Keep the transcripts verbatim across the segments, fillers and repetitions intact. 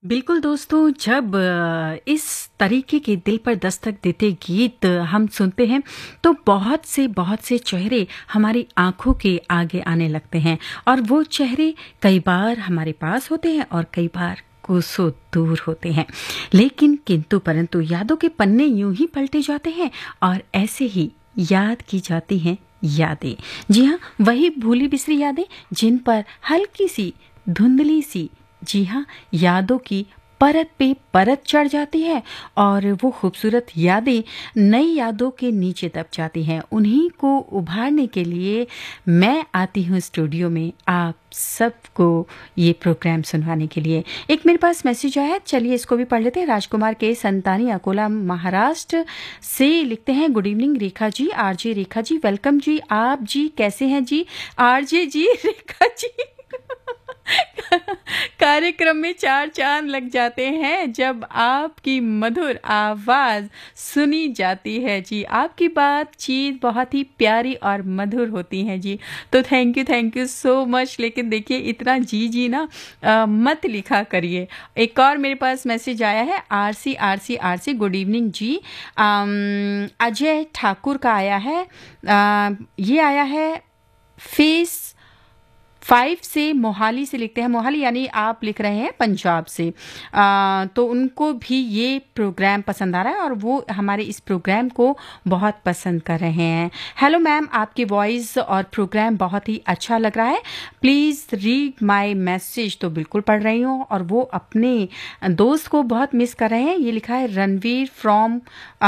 बिल्कुल दोस्तों, जब अ, इस तरीके के दिल पर दस्तक देते गीत हम सुनते हैं तो बहुत से बहुत से चेहरे हमारी आंखों के आगे आने लगते हैं और वो चेहरे कई बार हमारे पास होते हैं और कई बार कोसों दूर होते हैं। लेकिन किंतु परंतु यादों के पन्ने यूं ही पलटे जाते हैं और ऐसे ही याद की जाती हैं यादें। जी हाँ, वही भूली बिसरी यादें जिन पर हल्की सी धुंधली सी जी हाँ यादों की परत पे परत चढ़ जाती है और वो खूबसूरत यादें नई यादों के नीचे दब जाती हैं। उन्हीं को उभारने के लिए मैं आती हूँ स्टूडियो में आप सबको ये प्रोग्राम सुनवाने के लिए। एक मेरे पास मैसेज आया है, चलिए इसको भी पढ़ लेते हैं। राजकुमार के संतानी अकोला महाराष्ट्र से लिखते हैं, good evening Rekha ji, RJ Rekha ji, welcome जी। आप जी कैसे हैं जी? आरजे जी रेखा जी कार्यक्रम में चार चांद लग जाते हैं जब आपकी मधुर आवाज सुनी जाती है जी। आपकी बातचीत बहुत ही प्यारी और मधुर होती है जी। तो thank you thank you so much. लेकिन देखिए इतना जी जी ना आ, मत लिखा करिए। एक और मेरे पास मैसेज आया है, RC RC RC good evening जी। आम, अजय ठाकुर का आया है। आ, ये आया है फेस फाइव से, मोहाली से लिखते हैं। मोहाली यानी आप लिख रहे हैं पंजाब से। आ, तो उनको भी ये प्रोग्राम पसंद आ रहा है और वो हमारे इस प्रोग्राम को बहुत पसंद कर रहे हैं। हेलो मैम, आपकी वॉइस और प्रोग्राम बहुत ही अच्छा लग रहा है, प्लीज़ रीड माय मैसेज। तो बिल्कुल पढ़ रही हूँ और वो अपने दोस्त को बहुत मिस कर रहे हैं। ये लिखा है रणवीर फ्रॉम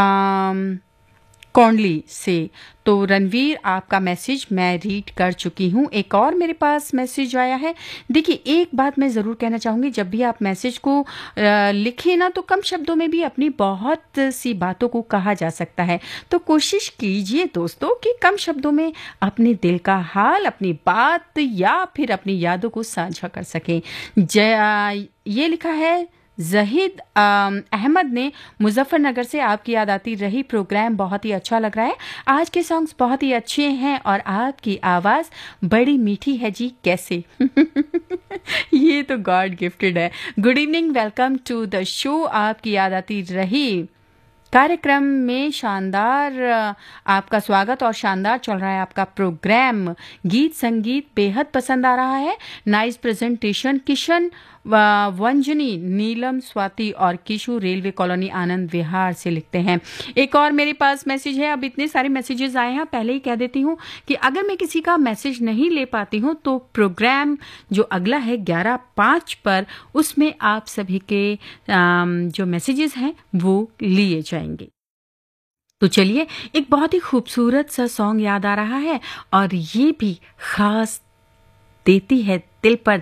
कौंडली से। तो रणवीर, आपका मैसेज मैं रीड कर चुकी हूँ। एक और मेरे पास मैसेज आया है। देखिए एक बात मैं ज़रूर कहना चाहूँगी, जब भी आप मैसेज को लिखें ना तो कम शब्दों में भी अपनी बहुत सी बातों को कहा जा सकता है। तो कोशिश कीजिए दोस्तों कि कम शब्दों में अपने दिल का हाल, अपनी बात या फिर अपनी यादों को साझा कर सकें। जय ये लिखा है जहीद अहमद ने मुजफ्फरनगर से, आपकी याद आती रही, प्रोग्राम बहुत ही अच्छा लग रहा है, आज के सॉन्ग्स बहुत ही अच्छे हैं और आपकी आवाज़ बड़ी मीठी है जी। कैसे ये तो गॉड गिफ्टेड है। Good evening, welcome to the show. आपकी याद आती रही कार्यक्रम में शानदार आपका स्वागत और शानदार चल रहा है आपका प्रोग्राम। गीत संगीत बेहद पसंद आ रहा है, नाइस प्रेजेंटेशन। किशन वंजनी, नीलम, स्वाति और किशु, रेलवे कॉलोनी, आनंद विहार से लिखते हैं। एक और मेरे पास मैसेज है। अब इतने सारे मैसेजेस आए हैं, पहले ही कह देती हूँ कि अगर मैं किसी का मैसेज नहीं ले पाती हूँ तो प्रोग्राम जो अगला है ग्यारह पाँच पर, उसमें आप सभी के जो मैसेजेस हैं वो लिए जाएंगे। तो चलिए, एक बहुत ही खूबसूरत सा सॉन्ग याद आ रहा है और ये भी खास देती है दिल पर